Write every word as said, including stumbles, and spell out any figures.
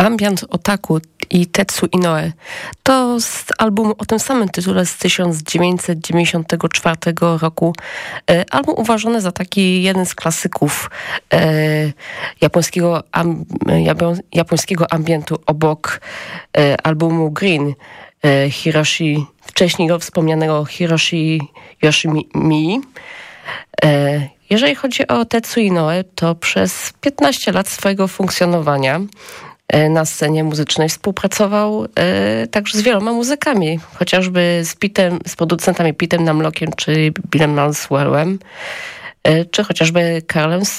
Ambient Otaku i Tetsu Inoue to z albumu o tym samym tytule z tysiąc dziewięćset dziewięćdziesiątego czwartego roku. E, album uważany za taki jeden z klasyków e, japońskiego, am, japońskiego ambientu obok e, albumu Green e, Hiroshi, wcześniej wspomnianego Hiroshi Yoshimi. E, jeżeli chodzi o Tetsu Inoue, to przez piętnaście lat swojego funkcjonowania na scenie muzycznej współpracował e, także z wieloma muzykami, chociażby z Pitem, z producentami Pitem Namlockiem czy Billem Manswellem, e, czy chociażby Karlem